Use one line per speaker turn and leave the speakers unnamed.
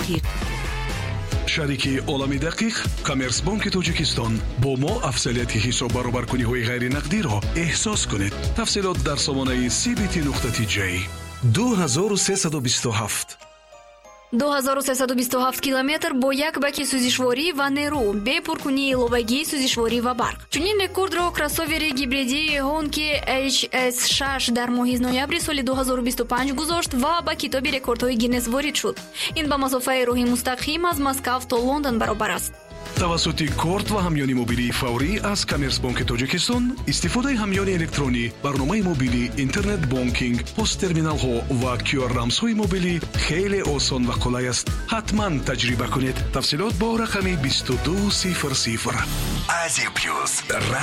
тағйир.
шарики олами дақиқ Коммерсбанки Тоҷикистон бо мо афзалияти ҳисоб баробаркуниҳои ғайринақдиро эҳсос кунед. тафсилот дар сомонаи cbt.j 2327
2327 километр бо як баки сӯзишворӣ ва нерӯ бе пуркунии иловагии сӯзишворӣ ва барқ. Чунин рекордро кроссовери гибридии Honki HS6 дар моҳи ноябри соли 2025 гузошт ва ба китоби рекордҳои Гиннес ворид шуд. Ин ба масофаи роҳи мустақим аз Москав то Лондон баробар аст.
тавассути корт ва ҳамёни мобилии фаврӣ аз Коммерсбанки Тоҷикистон истифодаи ҳамёни электронӣ, барномаи мобилӣ, интернет бонкинг, посттерминалҳо ва QR-рамзҳои мобилӣ хеле осон ва қулай аст. ҳатман таҷриба кунед. тафсилот бо рақами 2200. Азия Плюс.